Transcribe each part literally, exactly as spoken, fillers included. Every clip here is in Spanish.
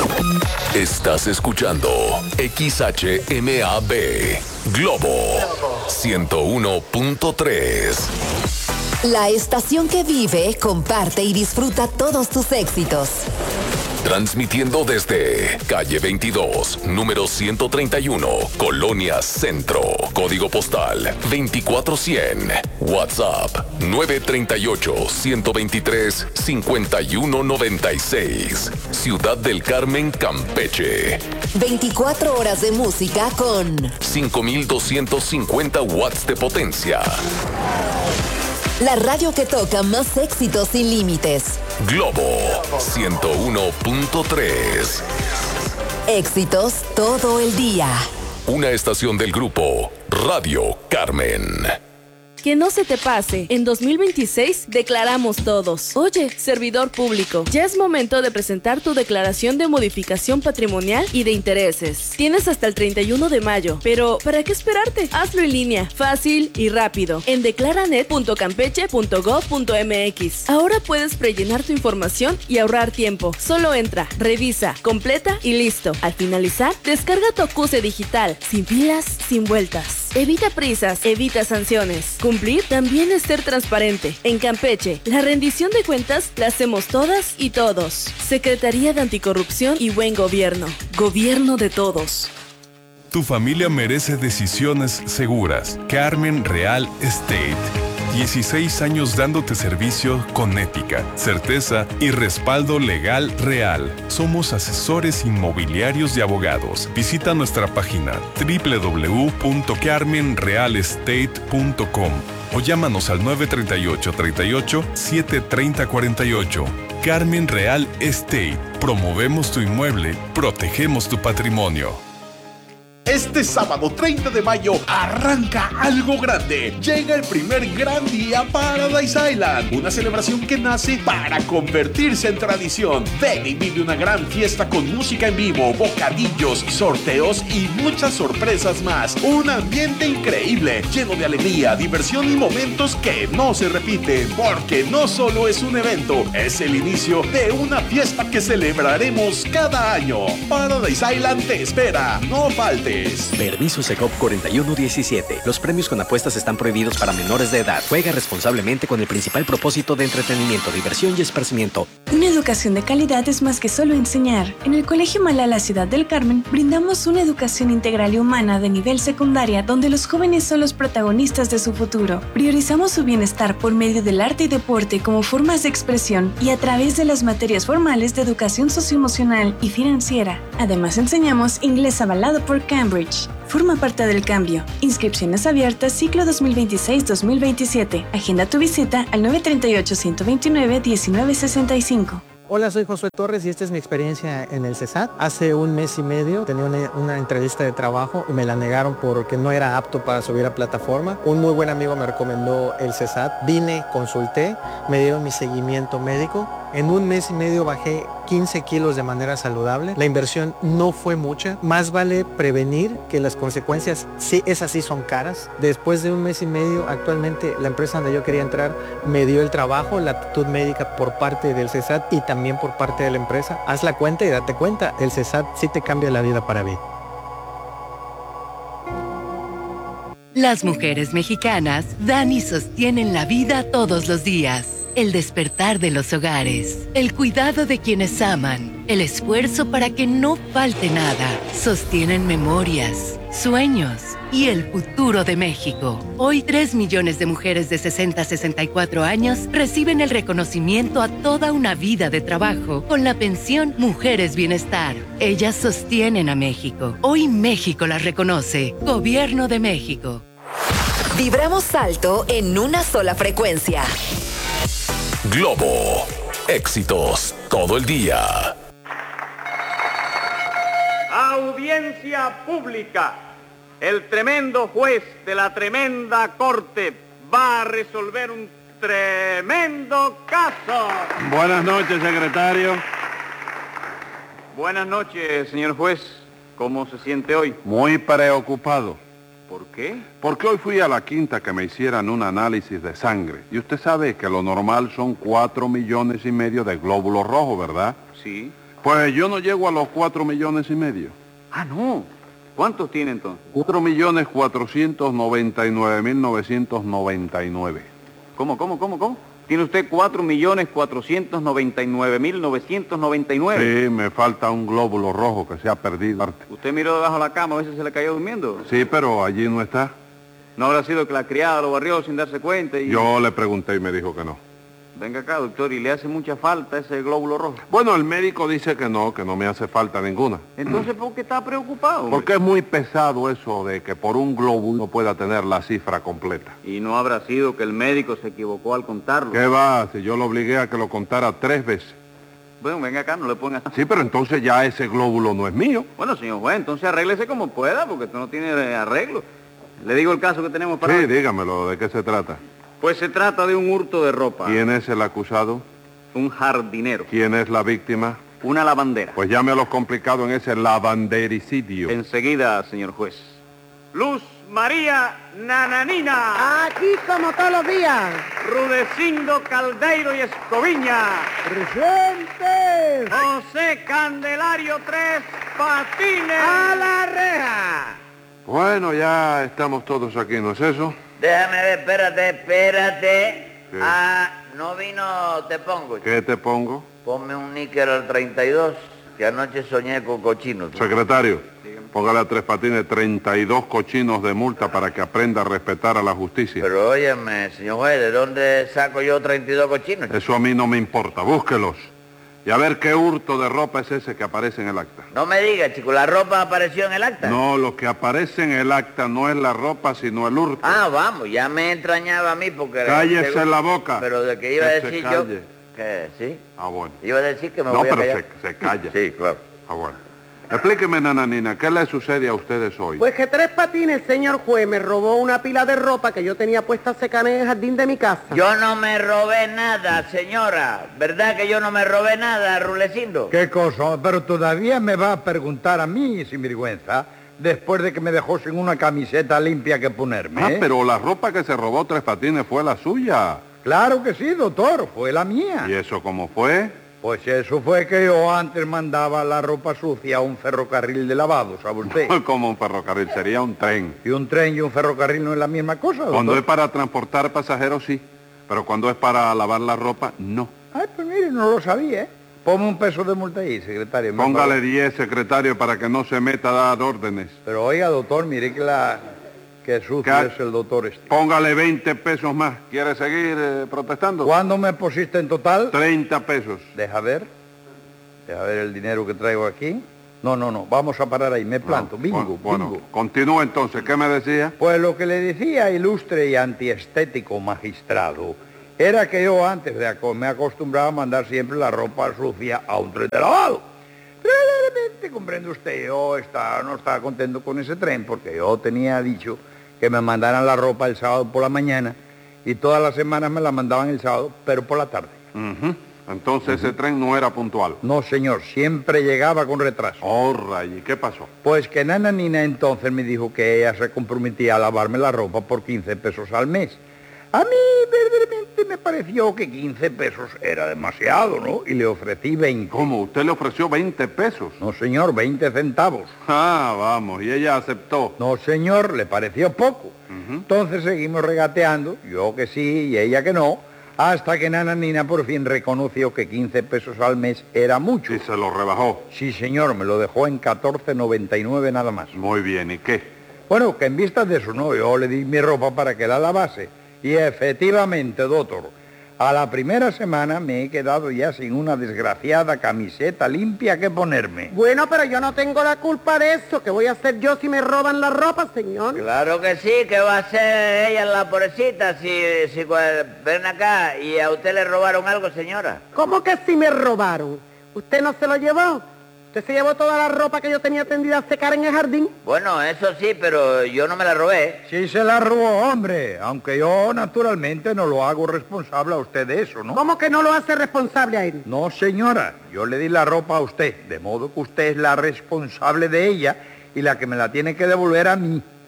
Estás escuchando X H M A B Globo ciento uno punto tres. La estación que vive, comparte y disfruta todos tus éxitos. Transmitiendo desde calle veintidós, número ciento treinta y uno, Colonia Centro. Código postal veinticuatro cien. WhatsApp nueve tres ocho, uno dos tres, cinco uno nueve seis. Ciudad del Carmen, Campeche. veinticuatro horas de música con cinco mil doscientos cincuenta watts de potencia. La radio que toca más éxitos sin límites. Globo ciento uno punto tres. Éxitos todo el día. Una estación del grupo Radio Carmen. Que no se te pase, en dos mil veintiséis declaramos todos. Oye, servidor público, ya es momento de presentar tu declaración de modificación patrimonial y de intereses. Tienes hasta el treinta y uno de mayo, pero ¿para qué esperarte? Hazlo en línea, fácil y rápido, en declaranet punto campeche punto gob punto mx. Ahora puedes prellenar tu información y ahorrar tiempo. Solo entra, revisa, completa y listo. Al finalizar, descarga tu acuse digital, sin pilas, sin vueltas. Evita prisas, evita sanciones. Cumplir también es ser transparente. En Campeche, la rendición de cuentas la hacemos todas y todos. Secretaría de Anticorrupción y Buen Gobierno. Gobierno de todos. Tu familia merece decisiones seguras. Carmen Real Estate. dieciséis años dándote servicio con ética, certeza y respaldo legal real. Somos asesores inmobiliarios y abogados. Visita nuestra página doble u doble u doble u punto carmen real estate punto com o llámanos al nueve tres ocho, tres ocho, siete tres cero cuatro ocho. Carmen Real Estate. Promovemos tu inmueble, protegemos tu patrimonio. Este sábado treinta de mayo arranca algo grande. Llega el primer gran día Paradise Island, una celebración que nace para convertirse en tradición. Ven y vive una gran fiesta con música en vivo, bocadillos, sorteos y muchas sorpresas más. Un ambiente increíble, lleno de alegría, diversión y momentos que no se repiten, porque no solo es un evento, es el inicio de una fiesta que celebraremos cada año. Paradise Island te espera, no faltes. Permiso Secop cuarenta y uno diecisiete. Los premios con apuestas están prohibidos para menores de edad. Juega responsablemente con el principal propósito de entretenimiento, diversión y esparcimiento. Una educación de calidad es más que solo enseñar. En el Colegio Malala Ciudad del Carmen brindamos una educación integral y humana de nivel secundaria donde los jóvenes son los protagonistas de su futuro. Priorizamos su bienestar por medio del arte y deporte como formas de expresión y a través de las materias formales de educación socioemocional y financiera. Además enseñamos inglés avalado por Cambridge. Forma parte del cambio. Inscripciones abiertas ciclo dos mil veintiséis dos mil veintisiete. Agenda tu visita al nueve tres ocho, uno dos nueve, uno nueve seis cinco. Hola, soy Josué Torres y esta es mi experiencia en el CESAT. Hace un mes y medio tenía una, una entrevista de trabajo y me la negaron porque no era apto para subir a plataforma. Un muy buen amigo me recomendó el CESAT. Vine, consulté, me dieron mi seguimiento médico. En un mes y medio bajé quince kilos de manera saludable. La inversión no fue mucha. Más vale prevenir que las consecuencias, sí, esas sí son caras. Después de un mes y medio, actualmente la empresa donde yo quería entrar me dio el trabajo, la aptitud médica por parte del CESAT y también por parte de la empresa. Haz la cuenta y date cuenta, el CESAT sí te cambia la vida para bien. Las mujeres mexicanas dan y sostienen la vida todos los días. El despertar de los hogares, el cuidado de quienes aman, el esfuerzo para que no falte nada, sostienen memorias, sueños y el futuro de México. Hoy tres millones de mujeres de sesenta a sesenta y cuatro años reciben el reconocimiento a toda una vida de trabajo con la pensión Mujeres Bienestar. Ellas sostienen a México. Hoy México las reconoce. Gobierno de México. Vibramos alto en una sola frecuencia. Globo. Éxitos todo el día. Audiencia pública. El tremendo juez de la tremenda corte va a resolver un tremendo caso. Buenas noches, secretario. Buenas noches, señor juez. ¿Cómo se siente hoy? Muy preocupado. ¿Por qué? Porque hoy fui a la quinta que me hicieran un análisis de sangre. Y usted sabe que lo normal son cuatro millones y medio de glóbulos rojos, ¿verdad? Sí. Pues yo no llego a los cuatro millones y medio. Ah, no. ¿Cuántos tiene entonces? Cuatro millones cuatrocientos noventa y nueve mil novecientos noventa y nueve. ¿Cómo, cómo, cómo, cómo? Tiene usted cuatro millones cuatrocientos noventa y nueve mil novecientos noventa y nueve. Sí, me falta un glóbulo rojo que se ha perdido. ¿Usted miró debajo de la cama, a veces se le cayó durmiendo? Sí, pero allí no está. ¿No habrá sido que la criada lo barrió sin darse cuenta y...? Yo le pregunté y me dijo que no. Venga acá, doctor, ¿y le hace mucha falta ese glóbulo rojo? Bueno, el médico dice que no, que no me hace falta ninguna. Entonces, ¿por qué está preocupado, hombre? Porque es muy pesado eso de que por un glóbulo no pueda tener la cifra completa. ¿Y no habrá sido que el médico se equivocó al contarlo? ¿Qué va? Si yo lo obligué a que lo contara tres veces. Bueno, venga acá, no le ponga... Sí, pero entonces ya ese glóbulo no es mío. Bueno, señor juez, entonces arréglese como pueda, porque esto no tiene arreglo. Le digo el caso que tenemos para... Sí, hoy. dígamelo, ¿de qué se trata? Pues se trata de un hurto de ropa. ¿Quién es el acusado? Un jardinero. ¿Quién es la víctima? Una lavandera. Pues llame a los complicados en ese lavandericidio. Enseguida, señor juez. Luz María Nananina. Aquí como todos los días. Rudecindo Caldeiro y Escoviña. ¡Presentes! José Candelario Tres Patines. ¡A la reja! Bueno, ya estamos todos aquí, ¿no es eso? Déjame ver, espérate, espérate. ¿Qué? Ah, no vino, te pongo. ¿Qué te pongo? Ponme un níquel al treinta y dos, que anoche soñé con cochinos. Secretario, póngale a Tres Patines treinta y dos cochinos de multa para que aprenda a respetar a la justicia. Pero óyeme, señor juez, ¿de dónde saco yo treinta y dos cochinos? Eso a mí no me importa, búsquelos. Y a ver qué hurto de ropa es ese que aparece en el acta. No me diga, chico, ¿la ropa apareció en el acta? No, lo que aparece en el acta no es la ropa, sino el hurto. Ah, vamos, ya me extrañaba a mí porque... Cállese según... la boca. Pero de que iba a que decir se yo... calle. ¿Qué? ¿Sí? Ah, bueno. Iba a decir que me no, voy a callar. callar. No, pero se, se calla. Sí, claro. Ah, bueno. Explíqueme, Nananina, ¿qué le sucede a ustedes hoy? Pues que Tres Patines, señor juez, me robó una pila de ropa que yo tenía puesta a secar en el jardín de mi casa. Yo no me robé nada, señora. ¿Verdad que yo no me robé nada, Rulecindo? ¿Qué cosa? Pero todavía me va a preguntar a mí, sin vergüenza, después de que me dejó sin una camiseta limpia que ponerme. Ah, ¿eh? pero la ropa que se robó Tres Patines fue la suya. Claro que sí, doctor, fue la mía. ¿Y eso cómo fue? Pues eso fue que yo antes mandaba la ropa sucia a un ferrocarril de lavado, ¿sabe usted? Como un ferrocarril, sería un tren. ¿Y un tren y un ferrocarril no es la misma cosa, doctor? Cuando es para transportar pasajeros, sí. Pero cuando es para lavar la ropa, no. Ay, pues mire, no lo sabía, ¿eh? Ponme un peso de multa ahí, secretario. Póngale diez, secretario, para que no se meta a dar órdenes. Pero oiga, doctor, mire que la... que sucio ¿Qué? Es el doctor este. Póngale veinte pesos más. ¿Quiere seguir eh, protestando? ¿Cuándo me pusiste en total? treinta pesos. Deja ver. Deja ver el dinero que traigo aquí. No, no, no. Vamos a parar ahí. Me planto. No, bingo, bueno, bingo. Continúa entonces. ¿Qué me decía? Pues lo que le decía, ilustre y antiestético magistrado, era que yo antes de ac me acostumbraba a mandar siempre la ropa sucia a un tren de lavado. Pero de repente, comprende usted, yo estaba, no estaba contento con ese tren porque yo tenía dicho que me mandaran la ropa el sábado por la mañana y todas las semanas me la mandaban el sábado, pero por la tarde. Uh-huh. Entonces uh-huh. ese tren no era puntual. No, señor, siempre llegaba con retraso. Oh, ray, ¿y qué pasó? Pues que Nananina entonces me dijo que ella se comprometía a lavarme la ropa por quince pesos al mes. A mí verdaderamente me pareció que quince pesos era demasiado, ¿no? Y le ofrecí veinte. ¿Cómo? ¿Usted le ofreció veinte pesos? No, señor, veinte centavos. Ah, vamos, y ella aceptó. No, señor, le pareció poco. Uh-huh. Entonces seguimos regateando, yo que sí y ella que no, hasta que Nananina por fin reconoció que quince pesos al mes era mucho. ¿Y se lo rebajó? Sí, señor, me lo dejó en catorce noventa y nueve nada más. Muy bien, ¿y qué? Bueno, que en vista de eso, no, yo le di mi ropa para que la lavase. Y efectivamente, doctor, a la primera semana me he quedado ya sin una desgraciada camiseta limpia que ponerme. Bueno, pero yo no tengo la culpa de eso. ¿Qué voy a hacer yo si me roban la ropa, señor? Claro que sí, que va a hacer ella la pobrecita si, si ven acá y a usted le robaron algo, señora. ¿Cómo que si me robaron? ¿Usted no se lo llevó? ¿Usted se llevó toda la ropa que yo tenía tendida a secar en el jardín? Bueno, eso sí, pero yo no me la robé. Sí se la robó, hombre, aunque yo naturalmente no lo hago responsable a usted de eso, ¿no? ¿Cómo que no lo hace responsable a él? No, señora, yo le di la ropa a usted, de modo que usted es la responsable de ella y la que me la tiene que devolver a mí.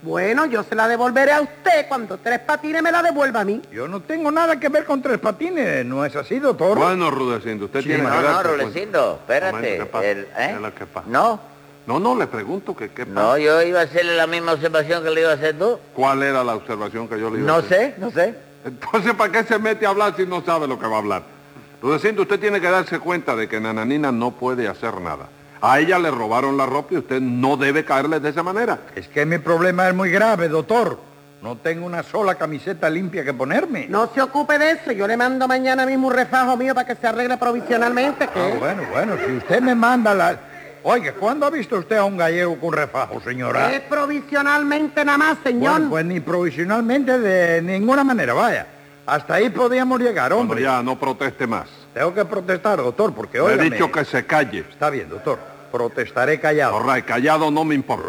Bueno, yo se la devolveré a usted cuando Tres Patines me la devuelva a mí. Yo no tengo nada que ver con Tres Patines, ¿no es así, doctor? Bueno, Rudecindo, usted Sí, tiene no, que no, darse Rudecindo, cuenta. espérate, Momento, ¿qué pasa? el- ¿eh? ¿Qué es lo que pasa? No. No, no, le pregunto que qué pasa. No, yo iba a hacerle la misma observación que le iba a hacer tú. ¿Cuál era la observación que yo le iba a No hacer? sé, no sé. Entonces, ¿para qué se mete a hablar si no sabe lo que va a hablar? Rudecindo, usted tiene que darse cuenta de que Nananina no puede hacer nada. A ella le robaron la ropa y usted no debe caerle de esa manera. Es que mi problema es muy grave, doctor. No tengo una sola camiseta limpia que ponerme. No se ocupe de eso, yo le mando mañana mismo un refajo mío para que se arregle provisionalmente, ¿qué? Ah, bueno, bueno, si usted me manda la... Oiga, ¿cuándo ha visto usted a un gallego con refajo, señora? Es provisionalmente nada más, señor. Bueno, pues ni provisionalmente de ninguna manera, vaya. Hasta ahí podíamos llegar, hombre. Bueno, ya, no proteste más. Tengo que protestar, doctor, porque Le he óigame. dicho que se calle. Está bien, doctor. Protestaré callado. All right, callado no me importa.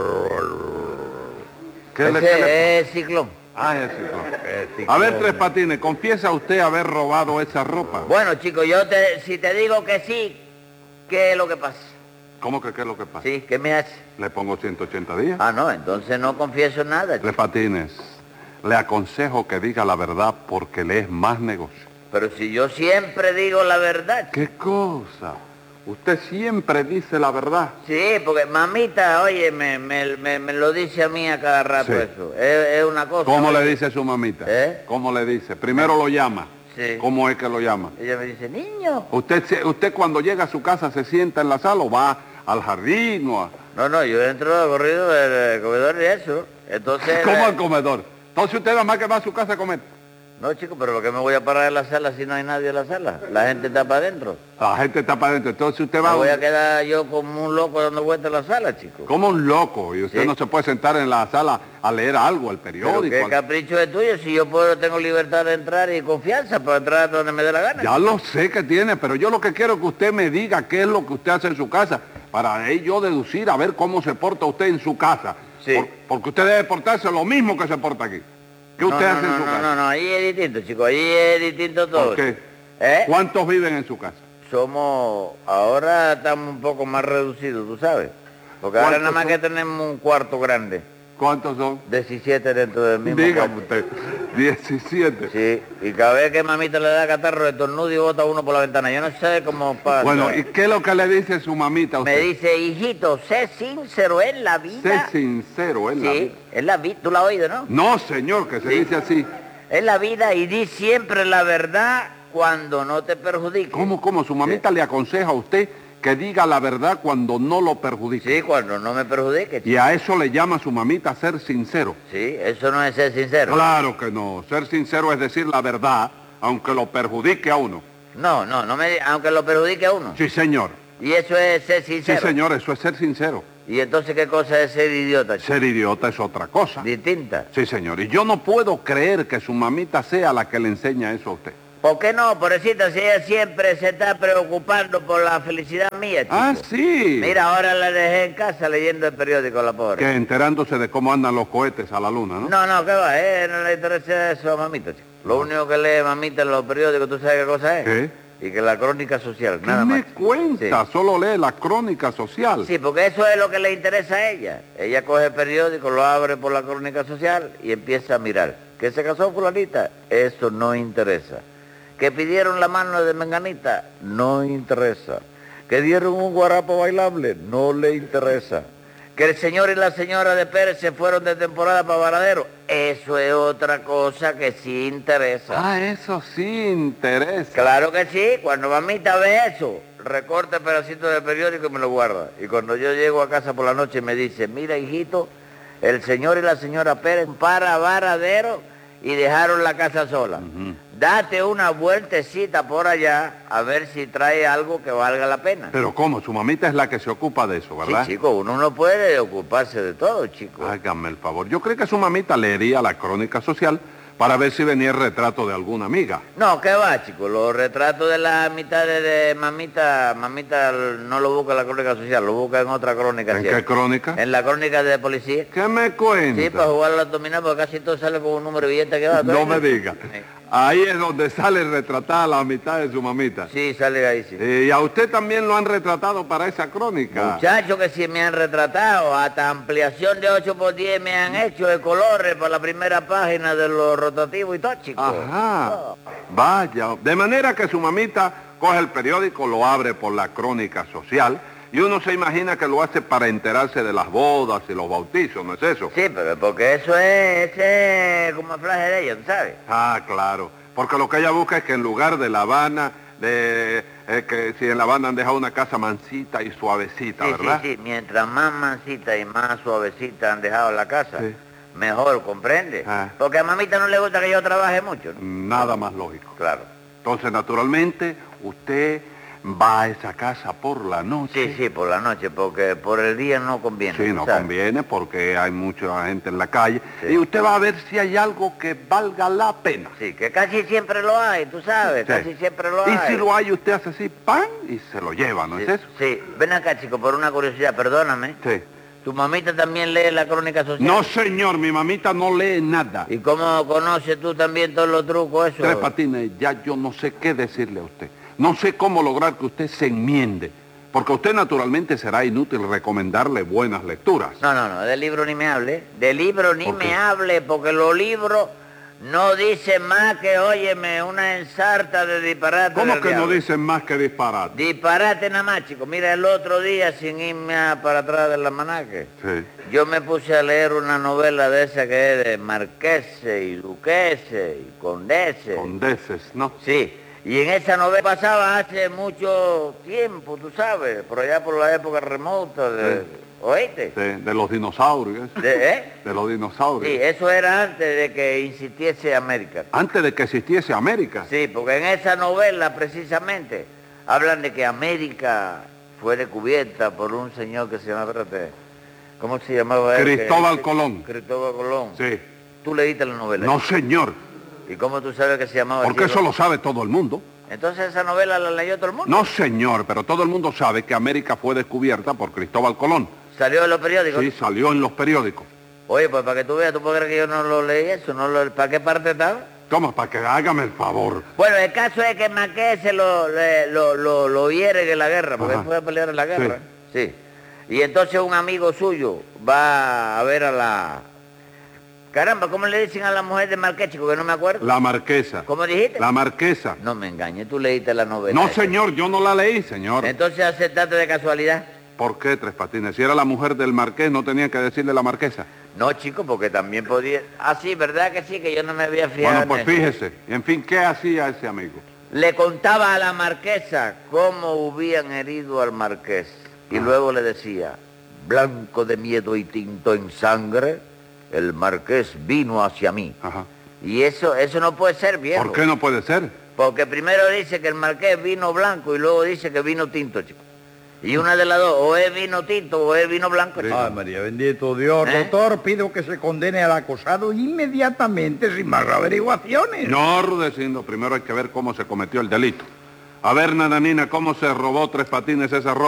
¿Qué le- Ese qué le- es ciclón. Ah, es ciclón. A ver, Tres Patines, ¿confiesa usted haber robado esa ropa? Bueno, chicos, yo te, si te digo que sí, ¿qué es lo que pasa? ¿Cómo que qué es lo que pasa? Sí, ¿qué me hace? Le pongo ciento ochenta días. Ah, no, entonces no confieso nada. Tres Patines, le aconsejo que diga la verdad porque le es más negocio. Pero si yo siempre digo la verdad. ¿Qué cosa? Usted siempre dice la verdad. Sí, porque mamita, oye, me, me, me, me lo dice a mí a cada rato Sí. eso. Es, es una cosa. ¿Cómo oye. le dice su mamita? ¿Eh? ¿Cómo le dice? Primero lo llama. Sí. ¿Cómo es que lo llama? Ella me dice, niño. ¿Usted, se- usted cuando llega a su casa se sienta en la sala o va al jardín o a... No, no, yo entro al corrido del comedor y eso. Entonces... ¿Cómo eh, al comedor? Entonces usted nada más que va a su casa a comer. No, chico, pero ¿por qué me voy a parar en la sala si no hay nadie en la sala? La gente está para adentro. La gente está para adentro. Entonces usted va... Me voy a- a quedar yo como un loco dando vueltas en la sala, chico. Como un loco. Y usted Sí. no se puede sentar en la sala a leer algo, el Pero periódico. qué al- capricho es tuyo, si yo puedo, tengo libertad de entrar y confianza para entrar donde me dé la gana. Ya lo sé que tiene, pero yo lo que quiero es que usted me diga qué es lo que usted hace en su casa, para ahí yo deducir a ver cómo se porta usted en su casa. Sí. Por- porque usted debe portarse lo mismo que se porta aquí. ¿Qué No, usted no, hace no, en su no, casa? no, no, ahí es distinto, chico, ahí es distinto todo. ¿Por qué? ¿Eh? ¿Cuántos viven en su casa? Somos, ahora estamos un poco más reducidos, tú sabes. Porque ahora nada más ¿Cuántos que tenemos un cuarto grande. ¿Cuántos son? diecisiete dentro del mismo Dígame cuarto. usted, diecisiete. Sí, y cada vez que mamita le da catarro, estornuda y bota uno por la ventana. Yo no sé cómo pasa. Bueno, ¿y qué es lo que le dice su mamita a usted? Me dice, hijito, sé sincero en la vida. Sé sincero, es la Sí, vida. es la vida, tú la has oído, ¿no? No, señor, que se Sí. dice así. Es la vida y di siempre la verdad cuando no te perjudique. ¿Cómo, cómo? Su mamita le aconseja a usted que diga la verdad cuando no lo perjudique. Sí, cuando no me perjudique. Y a eso le llama su mamita ser sincero. Sí, eso no es ser sincero. Claro que no. Ser sincero es decir la verdad, aunque lo perjudique a uno. No, no, no me, aunque lo perjudique a uno. Sí, señor. Y eso es ser Sí, sincero. señor, eso es ser sincero. Y entonces, ¿qué cosa es ser idiota, chico? Ser idiota es otra cosa. Distinta. Sí, señor. Y yo no puedo creer que su mamita sea la que le enseña eso a usted. ¿Por qué no, pobrecita, si ella siempre se está preocupando por la felicidad mía, chico? Ah, sí. Mira, ahora la dejé en casa leyendo el periódico, la pobre. Que enterándose de cómo andan los cohetes a la luna, ¿no? No, no, ¿qué va? Eh, no le interesa eso a mamita, chico. Lo único que lee mamita en los periódicos, ¿tú sabes qué cosa es? ¿Qué? Y que la crónica social, ¿Qué nada me más. cuenta? Sí. Solo lee la crónica social. Sí, porque eso es lo que le interesa a ella. Ella coge el periódico, lo abre por la crónica social y empieza a mirar. ¿Que se casó fulanita? Eso no interesa. ¿Que pidieron la mano de menganita? No interesa. ¿Que dieron un guarapo bailable? No le interesa. ¿Que el señor y la señora de Pérez se fueron de temporada para Varadero? Eso es otra cosa que sí interesa. Ah, eso sí interesa. Claro que sí, cuando mamita ve eso, recorta el pedacito del periódico y me lo guarda. Y cuando yo llego a casa por la noche me dice, mira hijito, el señor y la señora Pérez para Varadero y dejaron la casa sola. Date una vueltecita por allá a ver si trae algo que valga la pena. Pero ¿cómo? Su mamita es la que se ocupa de eso, ¿verdad? Sí, chico, uno no puede ocuparse de todo, chico. Hágame el favor. Yo creo que su mamita leería la crónica social para ver si venía el retrato de alguna amiga. No, ¿qué va, chico? Los retratos de la mitad de, de mamita, mamita no lo busca en la crónica social, lo busca en otra crónica. ¿En siempre. qué crónica? En la crónica de policía. ¿Qué me cuenta? Sí, para jugar a la dominada, porque casi todo sale con un número de billete que va. ¿tú No ves? me diga. Sí. Ahí es donde sale retratada la mitad de su mamita. Sí, sale ahí, sí. Eh, y a usted también lo han retratado para esa crónica. Muchachos que sí me han retratado, hasta ampliación de ocho por diez me han hecho de colores para la primera página de los rotativos y tóxicos. Ajá, Oh. vaya. De manera que su mamita coge el periódico, lo abre por la crónica social, y uno se imagina que lo hace para enterarse de las bodas y los bautizos, ¿no es eso? Sí, pero porque eso es, ese es como el flash de ella, ¿tú sabes? Ah, claro. Porque lo que ella busca es que en lugar de La Habana, de, eh, que si en La Habana han dejado una casa mansita y suavecita, Sí, ¿verdad? sí, sí. Mientras más mansita y más suavecita han dejado la casa, Sí. mejor, ¿comprende? Ah. Porque a mamita no le gusta que yo trabaje mucho, ¿no? Nada más lógico. Claro. Entonces, naturalmente, usted va a esa casa por la noche. Sí, sí, por la noche, porque por el día no conviene. Sí, ¿tú no sabes? conviene porque hay mucha gente en la calle. Sí. Y usted va a ver si hay algo que valga la pena. Sí, que casi siempre lo hay, tú sabes, Sí. casi siempre lo Y hay. si lo hay, usted hace así, ¡pam! Y se lo lleva, ¿no Sí, es eso? sí. Ven acá, chico, por una curiosidad, perdóname. Sí. ¿Tu mamita también lee la crónica social? No, señor, mi mamita no lee nada. ¿Y cómo conoces tú también todos los trucos esos? Tres Patines, ya yo no sé qué decirle a usted. No sé cómo lograr que usted se enmiende. Porque a usted naturalmente será inútil recomendarle buenas lecturas. No, no, no, de libro ni me hable. De libro ni ¿Por qué? me hable, porque los libros no dicen más que, óyeme, una ensarta de disparate. ¿Cómo del que no diablo. dicen más que disparate? Disparate nada más, chico. Mira, el otro día, sin irme a- para atrás del almanaque, Sí. yo me puse a leer una novela de esa que es de marqueses y duqueses y condeses. Condeses, ¿no? Sí, y en esa novela pasaba hace mucho tiempo, tú sabes, por allá por la época remota de... Sí. ¿Oíste? De, de los dinosaurios. De, ¿eh? De los dinosaurios. Sí, eso era antes de que insistiese América. Antes de que existiese América. Sí, porque en esa novela precisamente hablan de que América fue descubierta por un señor que se llama, espérate, ¿cómo se llamaba él? Cristóbal Que- Colón. Cristóbal Colón. Sí. ¿Tú leíste la novela? No, señor. ¿Y cómo tú sabes que se llamaba Porque así? eso lo sabe todo el mundo. Entonces esa novela la leyó todo el mundo. No, señor, pero todo el mundo sabe que América fue descubierta por Cristóbal Colón. ¿Salió en los periódicos? Sí, salió en los periódicos. Oye, pues para que tú veas, ¿tú puedes creer que yo no lo leí eso? ¿No lo, ¿Para qué parte estaba? Toma, para que hágame el favor. Bueno, el caso es que Marqués se lo, le- lo, lo, lo hieren en la guerra, porque Ajá. él fue a pelear en la guerra. Sí. Y entonces un amigo suyo va a ver a la... Caramba, ¿cómo le dicen a la mujer de Marqués, chico? Que no me acuerdo. La marquesa. ¿Cómo dijiste? La marquesa. No me engañes, tú leíste la novela. No, esa. señor, yo no la leí, señor. Entonces aceptaste de casualidad. ¿Por qué, Tres Patines? Si era la mujer del marqués, ¿no tenía que decirle la marquesa? No, chico, porque también podía... Ah, sí, ¿verdad que sí? Que yo no me había fijado Bueno, en pues eso. fíjese. En fin, ¿qué hacía ese amigo? Le contaba a la marquesa cómo hubieran herido al marqués. Y luego le decía, blanco de miedo y tinto en sangre, el marqués vino hacia mí. Ajá. Y eso eso no puede ser, viejo. ¿Por qué no puede ser? Porque primero dice que el marqués vino blanco y luego dice que vino tinto, chico. Y una de las dos, o es vino tinto o es vino blanco, chico. Ay, María, bendito Dios. ¿Eh? Doctor, pido que se condene al acusado inmediatamente, sin más averiguaciones. No, Rudecindo, primero hay que ver cómo se cometió el delito. A ver, Nananina, ¿cómo se robó Tres Patines esa ropa?